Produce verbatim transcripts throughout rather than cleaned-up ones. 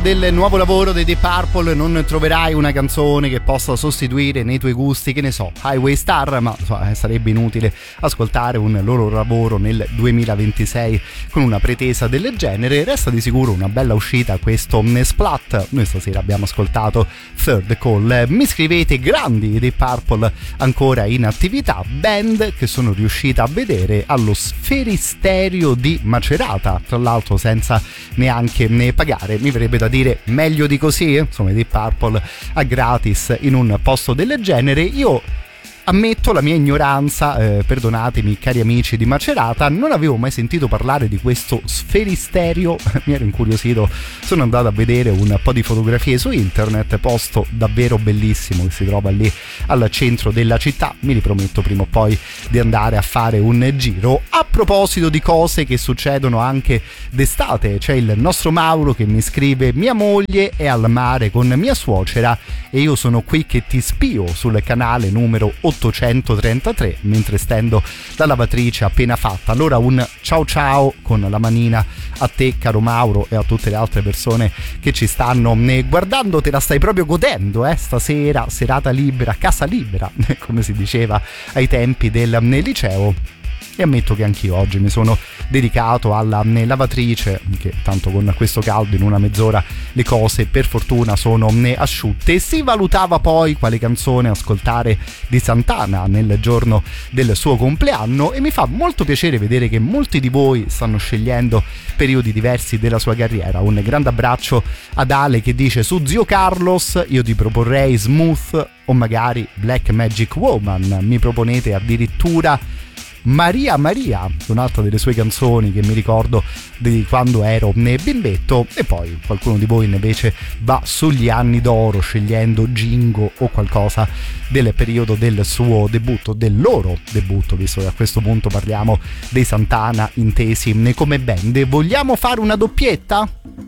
Del nuovo lavoro dei Deep Purple non troverai una canzone che possa sostituire nei tuoi gusti, che ne so, Highway Star, ma insomma, sarebbe inutile ascoltare un loro lavoro nel duemilaventisei con una pretesa del genere. Resta di sicuro una bella uscita questo Splat. Noi stasera abbiamo ascoltato Third Call. Mi scrivete: grandi Deep Purple ancora in attività, band che sono riuscita a vedere allo Sferisterio di Macerata, tra l'altro senza neanche ne pagare. Mi verrebbe da dire meglio di così, insomma, di Purple a gratis in un posto del genere. Io ammetto la mia ignoranza, eh, perdonatemi cari amici di Macerata, non avevo mai sentito parlare di questo Sferisterio, mi ero incuriosito, sono andato a vedere un po' di fotografie su internet, posto davvero bellissimo che si trova lì al centro della città. Mi riprometto prima o poi di andare a fare un giro. A proposito di cose che succedono anche d'estate, c'è il nostro Mauro che mi scrive: mia moglie è al mare con mia suocera e io sono qui che ti spio sul canale numero ottocentotrentatré mentre stendo la lavatrice appena fatta. Allora un ciao ciao con la manina a te caro Mauro e a tutte le altre persone che ci stanno guardando. Te la stai proprio godendo, eh? Stasera serata libera, casa libera, come si diceva ai tempi del liceo. E ammetto che anch'io oggi mi sono dedicato alla lavatrice, che tanto con questo caldo in una mezz'ora le cose per fortuna sono asciutte. Si valutava poi quale canzone ascoltare di Santana nel giorno del suo compleanno e mi fa molto piacere vedere che molti di voi stanno scegliendo periodi diversi della sua carriera. Un grande abbraccio ad Ale che dice: su Zio Carlos io ti proporrei Smooth o magari Black Magic Woman. Mi proponete addirittura Maria Maria, un'altra delle sue canzoni che mi ricordo di quando ero bimbetto, e poi qualcuno di voi invece va sugli anni d'oro scegliendo Jingo o qualcosa del periodo del suo debutto, del loro debutto, visto che a questo punto parliamo dei Santana intesi come band. Vogliamo fare una doppietta?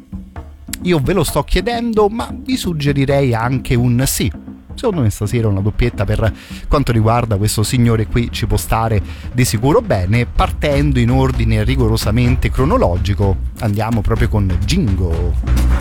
Io ve lo sto chiedendo, ma vi suggerirei anche un sì. Secondo me stasera una doppietta per quanto riguarda questo signore qui ci può stare di sicuro bene. Partendo in ordine rigorosamente cronologico, andiamo proprio con Jingo.